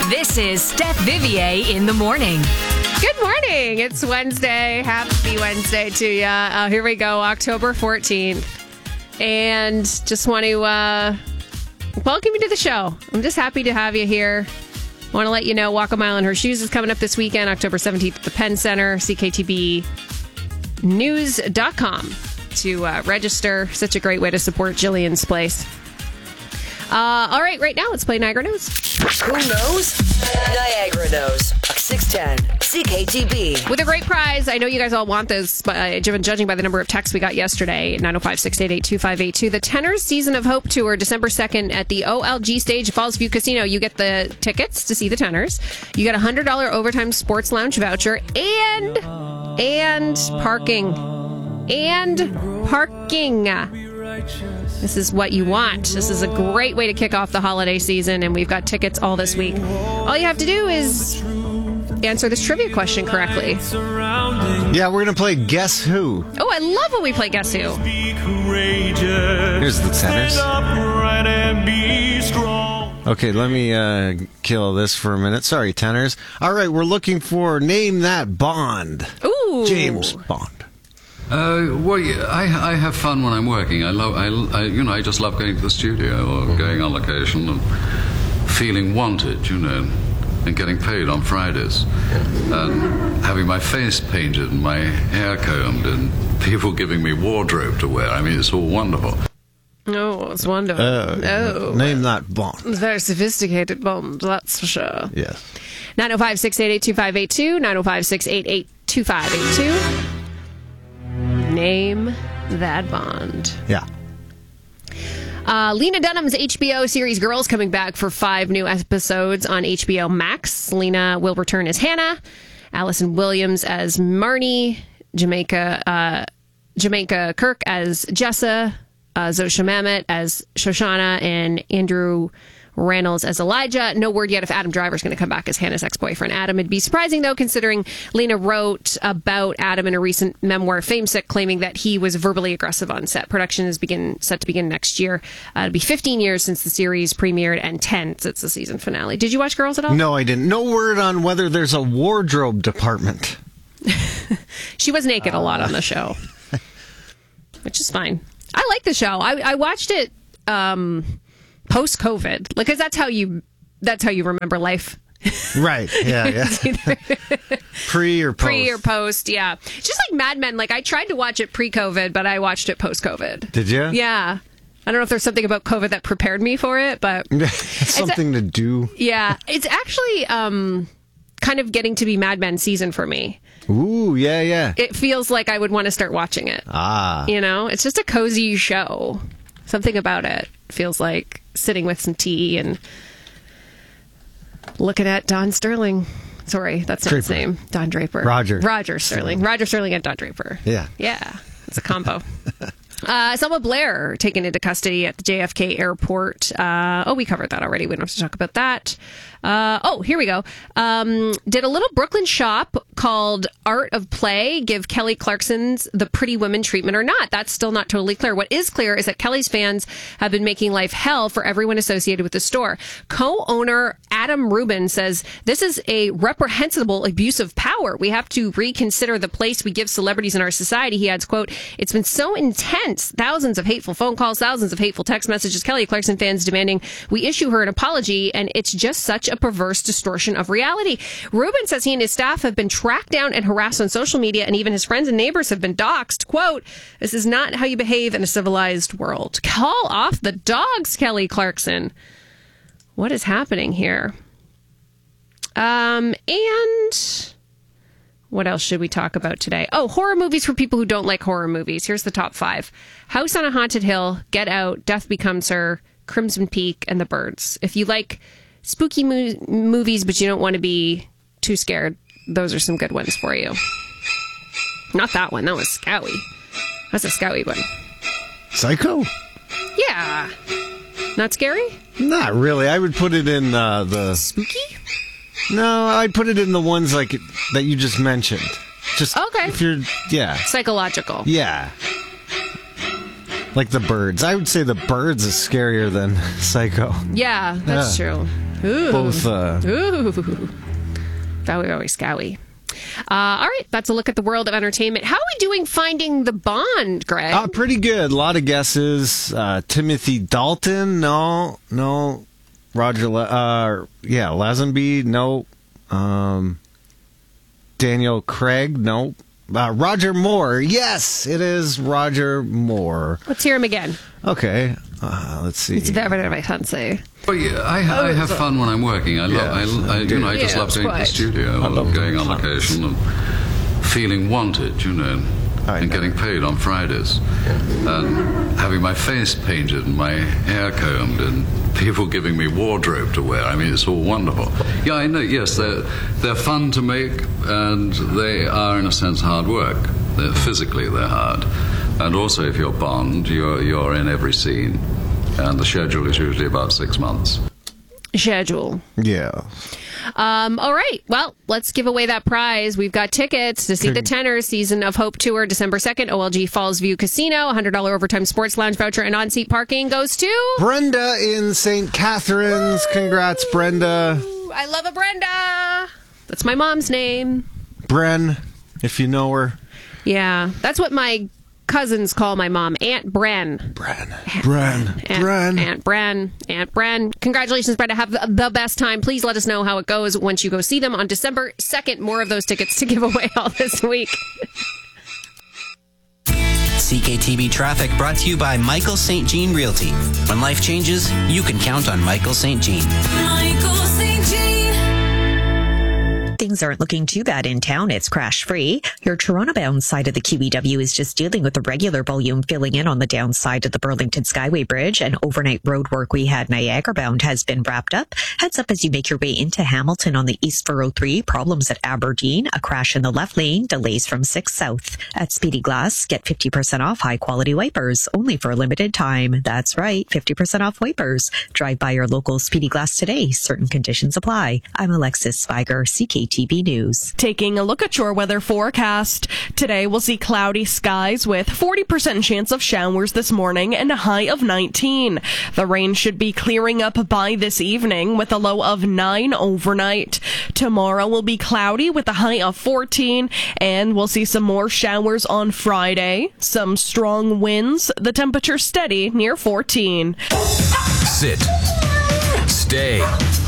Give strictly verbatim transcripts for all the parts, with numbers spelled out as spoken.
This is Steph Vivier in the morning. Good morning. It's Wednesday. Happy Wednesday to you. Uh, here we go, October fourteenth. And just want to uh, welcome you to the show. I'm just happy to have you here. Want to let you know, Walk a Mile in Her Shoes is coming up this weekend, October seventeenth at the Penn Center, C K T B news dot com to uh, register. Such a great way to support Jillian's place. Uh, all right, right now, let's play Niagara Knows. Who knows? Niagara knows. six ten C K T B. With a great prize. I know you guys all want this, but uh, judging by the number of texts we got yesterday, nine oh five, six eight eight, two five eight two. The Tenors Season of Hope Tour, December second at the O L G stage, Falls View Casino. You get the tickets to see the Tenors. You get a one hundred dollars Overtime Sports Lounge voucher and, and parking. And parking. This is what you want. This is a great way to kick off the holiday season, and we've got tickets all this week. All you have to do is answer this trivia question correctly. Yeah, we're going to play Guess Who. Oh, I love when we play Guess Who. Here's the Tenors. Okay, let me uh, kill this for a minute. Sorry, Tenors. All right, we're looking for Name That Bond. Ooh. James Bond. Uh, well, yeah, I, I have fun when I'm working. I love, I, I, you know, I just love going to the studio or going on location and feeling wanted, you know, and getting paid on Fridays, and having my face painted and my hair combed and people giving me wardrobe to wear. I mean, it's all wonderful. Oh, it's wonderful. Uh, oh, Name That Bond. Very sophisticated Bond, that's for sure. Yes. nine oh five, six eight eight, two five eight two, nine oh five, six eight eight, two five eight two. Name That Bond. Yeah. Uh, Lena Dunham's H B O series Girls coming back for five new episodes on H B O Max. Lena will return as Hannah, Allison Williams as Marnie, Jamaica uh, Jamaica Kirk as Jessa, uh, Zosha Mamet as Shoshana, and Andrew Reynolds as Elijah. No word yet if Adam Driver's going to come back as Hannah's ex-boyfriend Adam. It'd be surprising, though, considering Lena wrote about Adam in a recent memoir, Famesick, claiming that he was verbally aggressive on set. Production is begin set to begin next year. Uh, it'll be fifteen years since the series premiered and ten since the season finale. Did you watch Girls at all? No, I didn't. No word on whether there's a wardrobe department. She was naked a lot on the show, which is fine. I like the show. I, I watched it um, post-COVID, because that's how you that's how you remember life. Right. Yeah. Yeah. Pre or post. Pre or post. Yeah. Just like Mad Men. Like I tried to watch it pre-COVID, but I watched it post-COVID. Did you? Yeah. I don't know if there's something about COVID that prepared me for it, but something a, to do. Yeah. It's actually um, kind of getting to be Mad Men season for me. Ooh, yeah, yeah. It feels like I would want to start watching it. Ah. You know, it's just a cozy show. Something about it feels like sitting with some tea and looking at Don Sterling. Sorry, that's not Draper. his name. Don Draper. Roger. Roger Sterling. Roger Sterling and Don Draper. Yeah. Yeah. It's a combo. Uh, Selma Blair taken into custody at the J F K airport. Uh, oh, we covered that already. We don't have to talk about that. Uh, oh, here we go. Um, did a little Brooklyn shop called Art of Play give Kelly Clarkson's The Pretty Women treatment or not? That's still not totally clear. What is clear is that Kelly's fans have been making life hell for everyone associated with the store. Co-owner Adam Rubin says this is a reprehensible abuse of power. We have to reconsider the place we give celebrities in our society. He adds, quote, it's been so intense. Thousands of hateful phone calls, thousands of hateful text messages. Kelly Clarkson fans demanding we issue her an apology, and it's just such a perverse distortion of reality. Rubin says he and his staff have been tracked down and harassed on social media, and even his friends and neighbors have been doxxed. Quote, this is not how you behave in a civilized world. Call off the dogs, Kelly Clarkson. What is happening here? Um, and what else should we talk about today? Oh, horror movies for people who don't like horror movies. Here's the top five. House on a Haunted Hill, Get Out, Death Becomes Her, Crimson Peak, and The Birds. If you like spooky mo- movies, but you don't want to be too scared, those are some good ones for you. Not that one. That was Scowy. That's a Scowy one. Psycho? Yeah. Not scary? Not really. I would put it in uh, the... Spooky? No, I'd put it in the ones like that you just mentioned. Just okay. If you're, yeah. Psychological. Yeah. Like The Birds. I would say The Birds is scarier than Psycho. Yeah, that's yeah. true. Ooh. Both. Uh, Ooh. Very, very scowy. Uh, all right, that's a look at the world of entertainment. How are we doing finding the Bond, Greg? uh, pretty good. A lot of guesses. Uh, Timothy Dalton, no, no. Roger, Le- uh, yeah, Lazenby, no. Um, Daniel Craig, no. Uh, Roger Moore, yes, it is Roger Moore. Let's hear him again. Okay, uh, let's see. It's very, very fancy. Well, yeah, I, I have fun when I'm working. I love, Yeah, I, I, you know, I just Yeah, love going to the quite. studio, I love going on location and feeling wanted, you know, I and know. getting paid on Fridays, and having my face painted and my hair combed, and people giving me wardrobe to wear. I mean, it's all wonderful. Yeah, I know. Yes, they're they're fun to make, and they are, in a sense, hard work. They're, physically, they're hard, and also, if you're Bond, you're you're in every scene, and the schedule is usually about six months. Schedule. Yeah. Um, all right. Well, let's give away that prize. We've got tickets to see the Tenor Season of Hope Tour December second, O L G Falls View Casino. one hundred dollars Overtime Sports Lounge voucher and on-seat parking goes to... Brenda in Saint Catharines. Congrats, Brenda. Ooh, I love a Brenda. That's my mom's name. Bren, if you know her. Yeah, that's what my cousins call my mom, Aunt Bren. Bren. Bren. Aunt, Bren. Aunt Bren. Aunt Bren. Congratulations, Brenda. Have the, the best time. Please let us know how it goes once you go see them on December second. More of those tickets to give away all this week. C K T B Traffic brought to you by Michael Saint Jean Realty. When life changes, you can count on Michael Saint Jean. Michael Saint Jean. Things aren't looking too bad in town. It's crash-free. Your Toronto-bound side of the Q E W is just dealing with the regular volume filling in on the downside of the Burlington Skyway Bridge, and overnight road work we had Niagara-bound has been wrapped up. Heads up as you make your way into Hamilton on the East four oh three. Problems at Aberdeen. A crash in the left lane. Delays from six South. At Speedy Glass, get fifty percent off high-quality wipers, only for a limited time. That's right, fifty percent off wipers. Drive by your local Speedy Glass today. Certain conditions apply. I'm Alexis Spiger, C K T V News. Taking a look at your weather forecast. Today we'll see cloudy skies with forty percent chance of showers this morning and a high of nineteen. The rain should be clearing up by this evening with a low of nine overnight. Tomorrow will be cloudy with a high of fourteen, and we'll see some more showers on Friday. Some strong winds, the temperature steady near fourteen. Sit. Stay.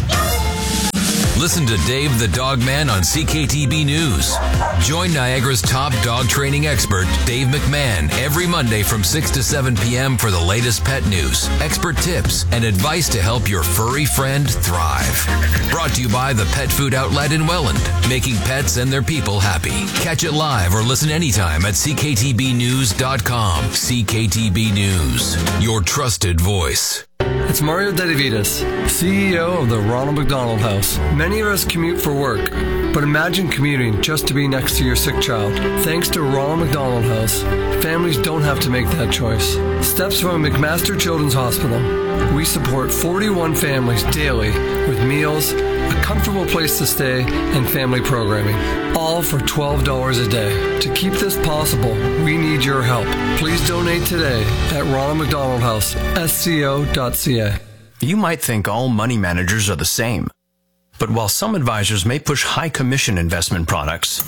Listen to Dave the Dog Man on C K T B News. Join Niagara's top dog training expert, Dave McMahon, every Monday from six to seven p.m. for the latest pet news, expert tips, and advice to help your furry friend thrive. Brought to you by the Pet Food Outlet in Welland, making pets and their people happy. Catch it live or listen anytime at c k t b news dot com. C K T B News, your trusted voice. It's Mario Dedivitas, C E O of the Ronald McDonald House. Many of us commute for work, but imagine commuting just to be next to your sick child. Thanks to Ronald McDonald House, families don't have to make that choice. Steps from McMaster Children's Hospital. We support forty-one families daily with meals, a comfortable place to stay, and family programming. All for twelve dollars a day. To keep this possible, we need your help. Please donate today at Ronald McDonald House, S C O dot C A. You might think all money managers are the same. But while some advisors may push high commission investment products,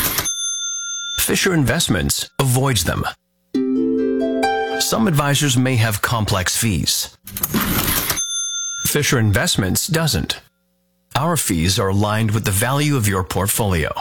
Fisher Investments avoids them. Some advisors may have complex fees. Fisher Investments doesn't. Our fees are aligned with the value of your portfolio.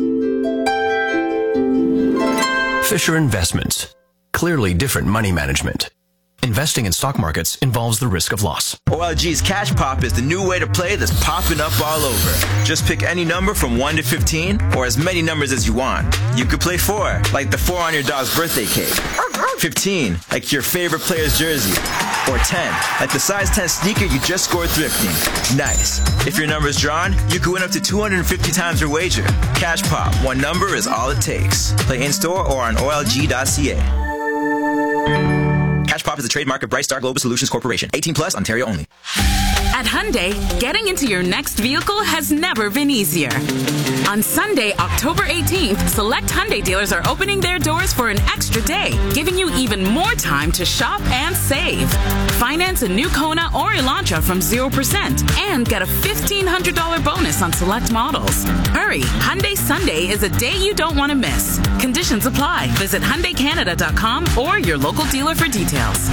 Fisher Investments. Clearly different money management. Investing in stock markets involves the risk of loss. O L G's Cash Pop is the new way to play that's popping up all over. Just pick any number from one to fifteen, or as many numbers as you want. You could play four, like the four on your dog's birthday cake. fifteen, like your favorite player's jersey. Or ten, like the size ten sneaker you just scored thrifting. Nice. If your number's drawn, you could win up to two hundred fifty times your wager. Cash Pop, one number is all it takes. Play in-store or on O L G dot C A. Cash Pop is a trademark of Bright Star Global Solutions Corporation. eighteen plus, Ontario only. At Hyundai, getting into your next vehicle has never been easier. On Sunday, October eighteenth, select Hyundai dealers are opening their doors for an extra day, giving you even more time to shop and save. Finance a new Kona or Elantra from zero percent and get a fifteen hundred dollars bonus on select models. Hurry, Hyundai Sunday is a day you don't want to miss. Conditions apply. Visit Hyundai Canada dot com or your local dealer for details.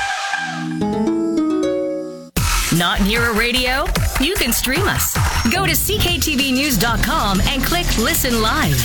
Not near a radio? You can stream us. Go to C K T V news dot com and click Listen Live.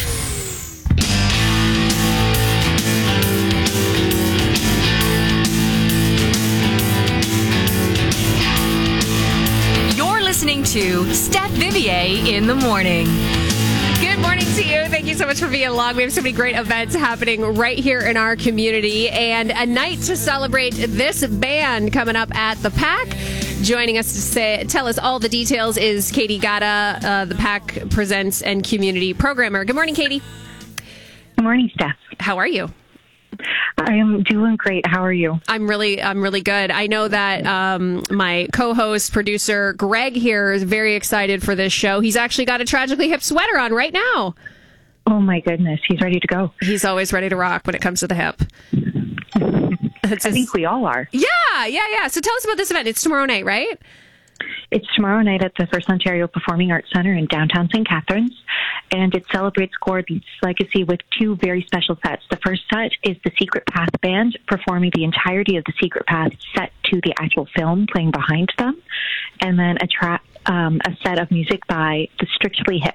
You're listening to Steph Vivier in the morning. Good morning to you. Thank you so much for being along. We have so many great events happening right here in our community, and a night to celebrate this band coming up at the Pack. Joining us to say, tell us all the details is Katie Gata, uh, the Pack Presents and Community Programmer. Good morning, Katie. Good morning, Steph. How are you? I am doing great. How are you? I'm really, I'm really good. I know that um, my co-host, producer Greg here is very excited for this show. He's actually got a Tragically Hip sweater on right now. Oh my goodness, he's ready to go. He's always ready to rock when it comes to the hip. I think we all are. Yeah, yeah, yeah. So tell us about this event. It's tomorrow night, right? It's tomorrow night at the First Ontario Performing Arts Centre in downtown Saint Catharines, and it celebrates Gord's legacy with two very special sets. The first set is the Secret Path Band performing the entirety of the Secret Path set to the actual film playing behind them, and then a, tra- um, a set of music by the Strictly Hip.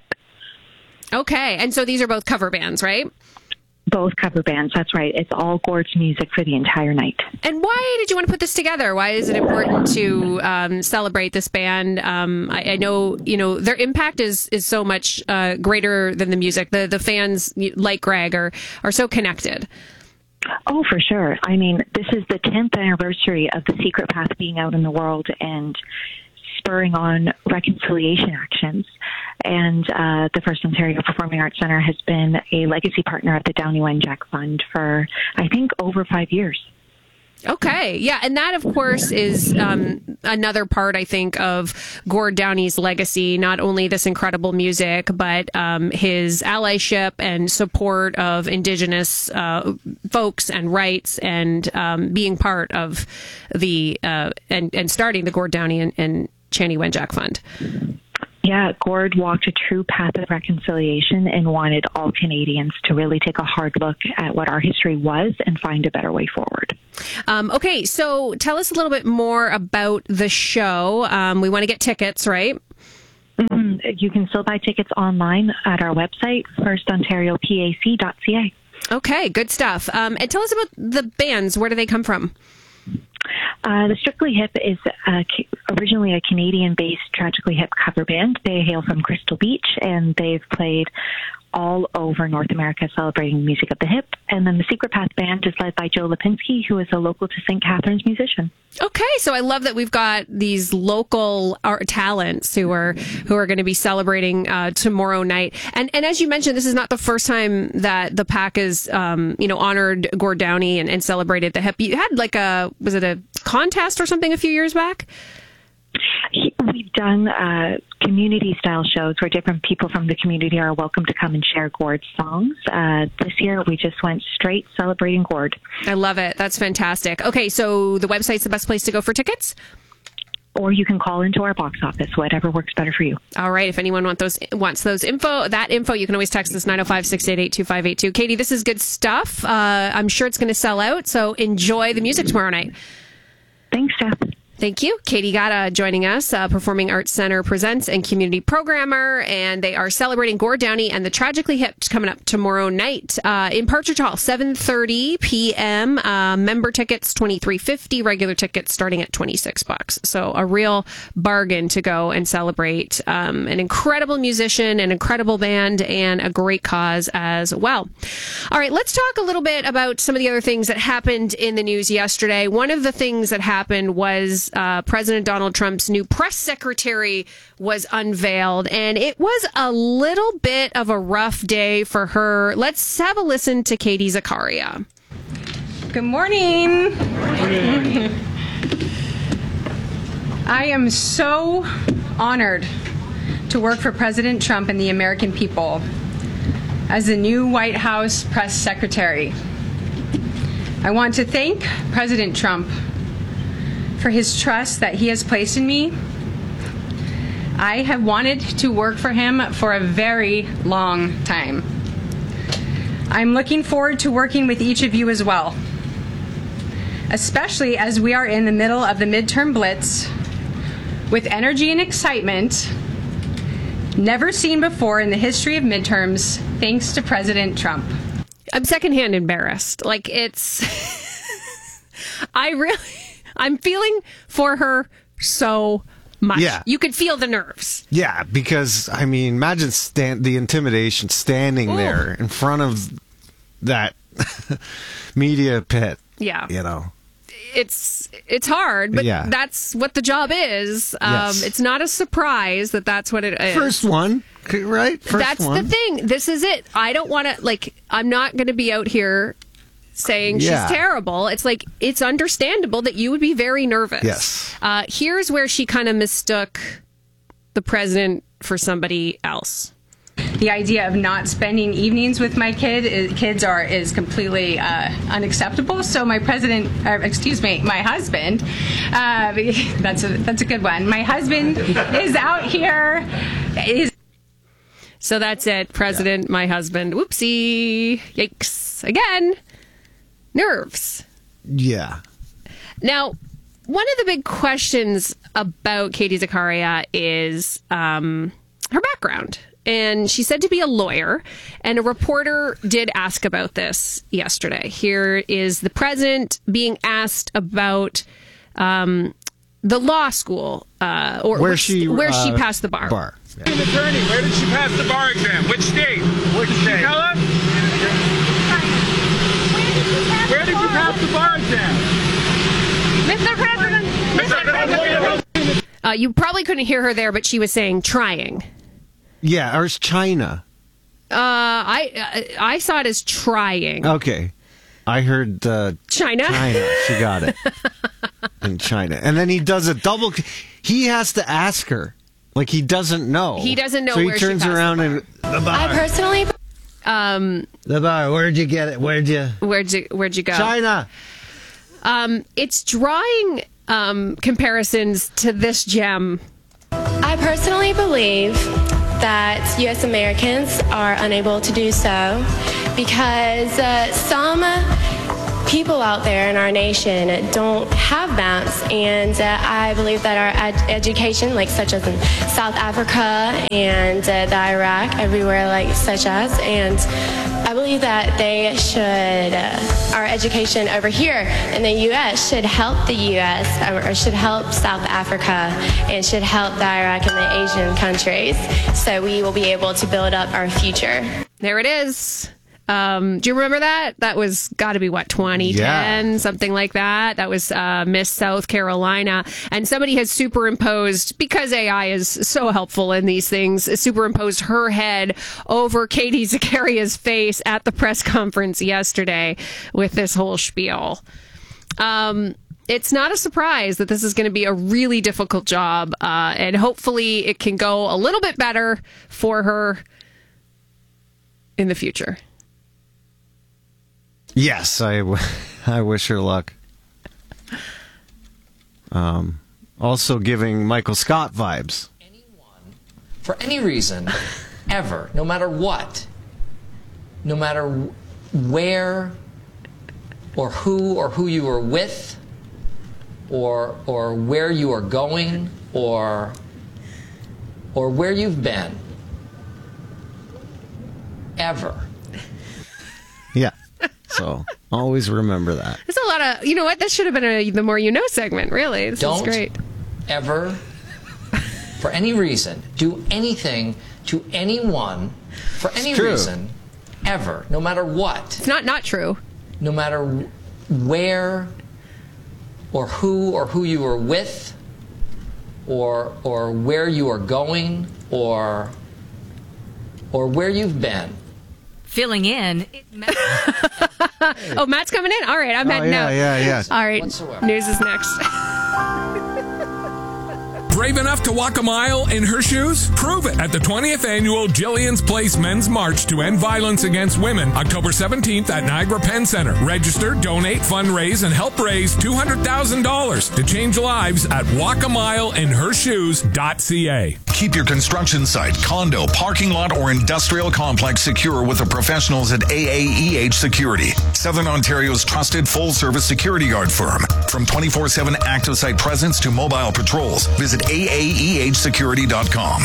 Okay, and so these are both cover bands, right? Both cover bands, that's right. It's all Gord's music for the entire night. And why did you want to put this together? Why is it important to um, celebrate this band? Um, I, I know, you know, their impact is is so much uh, greater than the music. The the fans, like Greg, are are so connected. Oh, for sure. I mean, this is the tenth anniversary of the Secret Path being out in the world and spurring on reconciliation actions. And uh, the First Ontario Performing Arts Centre has been a legacy partner of the Downey Wenjack Fund for, I think, over five years. Okay. Yeah. And that, of course, is um, another part, I think, of Gord Downey's legacy, not only this incredible music, but um, his allyship and support of Indigenous uh, folks and rights, and um, being part of the, uh, and, and starting the Gord Downey and, and Channy Wenjack Fund. Yeah, Gord walked a true path of reconciliation and wanted all Canadians to really take a hard look at what our history was and find a better way forward. Um, okay, so tell us a little bit more about the show. Um, we want to get tickets, right? Mm-hmm. You can still buy tickets online at our website, first ontario pac dot c a. Okay, good stuff. Um, and tell us about the bands. Where do they come from? Uh, the Strictly Hip is uh, originally a Canadian-based Tragically Hip cover band. They hail from Crystal Beach, and they've played all over North America celebrating music of the hip. And then the Secret Path Band is led by Joe Lipinski, who is a local to Saint Catharines musician. Okay, so I love that we've got these local art talents who are who are going to be celebrating uh, tomorrow night. And and as you mentioned, this is not the first time that the Pack has um, you know honored Gord Downey and, and celebrated the hip. You had like a was it a contest or something a few years back? We've done uh, community-style shows where different people from the community are welcome to come and share Gord's songs. Uh, this year, we just went straight celebrating Gord. I love it. That's fantastic. Okay, so the website's the best place to go for tickets? Or you can call into our box office, whatever works better for you. All right. If anyone want those wants those info, that info, you can always text us nine oh five, six eight eight, two five eight two. Katie, this is good stuff. Uh, I'm sure it's going to sell out, so enjoy the music tomorrow night. Thanks, Steph. Thank you. Katie Gata joining us, uh, Performing Arts Centre Presents and Community Programmer, and they are celebrating Gord Downey and the Tragically Hip coming up tomorrow night uh, in Partridge Hall, seven thirty p.m. Uh, member tickets, twenty-three fifty, regular tickets starting at twenty-six bucks. So a real bargain to go and celebrate um, an incredible musician, an incredible band, and a great cause as well. All right, let's talk a little bit about some of the other things that happened in the news yesterday. One of the things that happened was Uh, President Donald Trump's new press secretary was unveiled, and it was a little bit of a rough day for her. Let's have a listen to Katie Zakaria. Good morning. I am so honored to work for President Trump and the American people as the new White House press secretary. I want to thank President Trump for his trust that he has placed in me. I have wanted to work for him for a very long time. I'm looking forward to working with each of you as well, especially as we are in the middle of the midterm blitz with energy and excitement never seen before in the history of midterms, thanks to President Trump. I'm secondhand embarrassed. Like, it's... I really... I'm feeling for her so much. Yeah. You could feel the nerves. Yeah, because, I mean, imagine stand, the intimidation standing Ooh. there in front of that media pit. Yeah. You know? It's it's hard, but Yeah. that's what the job is. Um, Yes. It's not a surprise that that's what it is. First one, right? First that's one. the thing. This is it. I don't want to, like, I'm not going to be out here saying Yeah. she's terrible. It's like, it's understandable that you would be very nervous. Yes. Uh, here's where she kind of mistook the president for somebody else. The idea of not spending evenings with my kid is, kids are is completely uh, unacceptable. So my president, uh, excuse me, my husband, uh, that's a that's a good one. My husband is out here. Is So that's it, President, my husband. Whoopsie. Yikes. Again, nerves. Yeah. Now, one of the big questions about Katie Zakaria is um, her background. And she said to be a lawyer, and a reporter did ask about this yesterday. Here is the president being asked about um, the law school, uh, or Where which- she, where she uh, passed the bar. bar. An attorney, where did she pass the bar exam? Which state? Which state? Tell us. Where did you pass the bar exam? Mister President. Mister President. Uh, you probably couldn't hear her there, but she was saying trying. Yeah, or it's China. Uh, I uh, I saw it as trying. Okay. I heard uh, China. China. She got it. In China. And then he does a double. He has to ask her. Like, he doesn't know. He doesn't know So he where she turns passed around the and. The bar. I personally. Um, The bar. Where'd you get it? Where'd you. Where'd you Where'd you go? China. Um, it's drawing um, comparisons to this gem. I personally believe that U S Americans are unable to do so because uh, some people out there in our nation don't have maps, and uh, I believe that our ed- education, like such as in South Africa and uh, the Iraq, everywhere like such as, and I believe that they should, uh, our education over here in the U S should help the U S or should help South Africa and should help the Iraq and the Asian countries, so we will be able to build up our future. There it is. Um, do you remember that? That was got to be, what, twenty ten, Yeah. something like that. That was uh, Miss South Carolina. And somebody has superimposed, because A I is so helpful in these things, superimposed her head over Katie Zakaria's face at the press conference yesterday with this whole spiel. Um, it's not a surprise that this is going to be a really difficult job, uh, and hopefully it can go a little bit better for her in the future. Yes, I, w- I wish her luck. Um, also giving Michael Scott vibes. For any reason, ever, no matter what, no matter where or who or who you are with, or or where you are going, or or where you've been, ever. Yeah. So always remember that. There's a lot of, you know what? That should have been a The More You Know segment, really. This Don't is great. ever, for any reason, do anything to anyone, for any true. reason, ever, no matter what. It's not not true. No matter where or who or who you are with, or or where you are going, or or where you've been. Filling in. Oh, Matt's coming in? All right, I'm Oh, heading yeah, out. yeah, yeah. All right, Whatsoever. news is next. Brave enough to walk a mile in her shoes? Prove it at the twentieth Annual Jillian's Place Men's March to End Violence Against Women, October seventeenth at Niagara Penn Center. Register, donate, fundraise, and help raise two hundred thousand dollars to change lives at walk a mile in her shoes dot c a. Keep your construction site, condo, parking lot, or industrial complex secure with the professionals at A A E H Security, Southern Ontario's trusted full-service security guard firm. From twenty-four seven active site presence to mobile patrols, visit A A E H security dot com.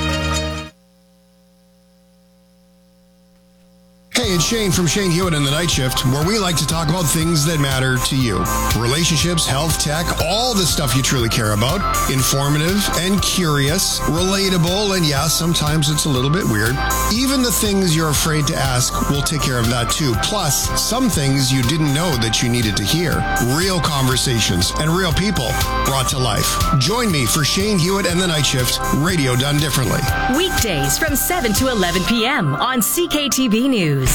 Hey, it's Shane from Shane Hewitt and the Night Shift, where we like to talk about things that matter to you. Relationships, health, tech, all the stuff you truly care about. Informative and curious, relatable, and yeah, sometimes it's a little bit weird. Even the things you're afraid to ask, we'll take care of that too. Plus, some things you didn't know that you needed to hear. Real conversations and real people brought to life. Join me for Shane Hewitt and the Night Shift, radio done differently. Weekdays from seven to eleven p.m. on C K T V News.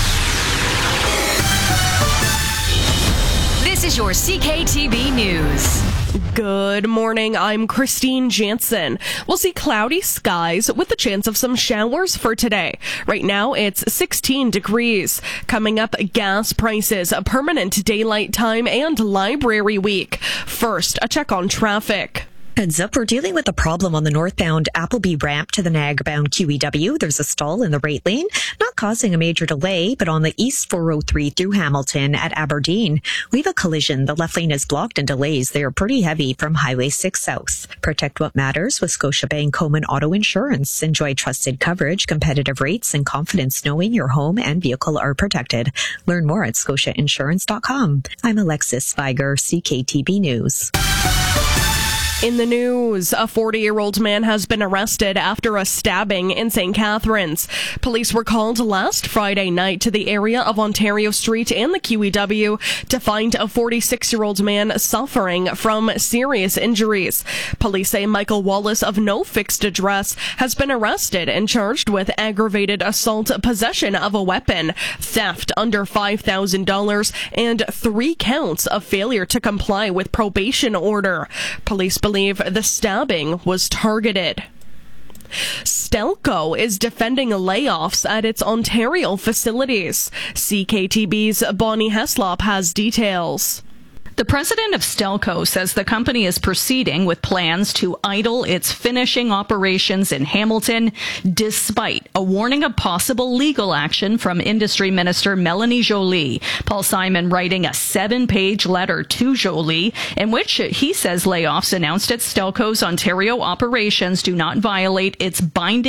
This is your C K T V News. Good morning. I'm Christine Jansen. We'll see cloudy skies with a chance of some showers for today. Right now, it's sixteen degrees. Coming up, gas prices, a permanent daylight time, and library week. First, a check on traffic. Heads up, we're dealing with a problem on the northbound Appleby ramp to the Niagara-bound Q E W. There's a stall in the right lane, not causing a major delay, but on the east four oh three through Hamilton at Aberdeen, we have a collision. The left lane is blocked and delays. They are pretty heavy from Highway six South. Protect what matters with Scotiabank Home and Auto Insurance. Enjoy trusted coverage, competitive rates, and confidence knowing your home and vehicle are protected. Learn more at scotia insurance dot com. I'm Alexis Spiger, C K T V News. In the news, a forty-year-old man has been arrested after a stabbing in Saint Catharines. Police were called last Friday night to the area of Ontario Street and the Q E W to find a forty-six-year-old man suffering from serious injuries. Police say Michael Wallace of no fixed address has been arrested and charged with aggravated assault, possession of a weapon, theft under five thousand dollars, and three counts of failure to comply with probation order. Police believe the stabbing was targeted. Stelco is defending layoffs at its Ontario facilities. C K T V's Bonnie Heslop has details. The president of Stelco says the company is proceeding with plans to idle its finishing operations in Hamilton, despite a warning of possible legal action from Industry Minister Melanie Joly. Paul Simon writing a seven-page letter to Joly in which he says layoffs announced at Stelco's Ontario operations do not violate its binding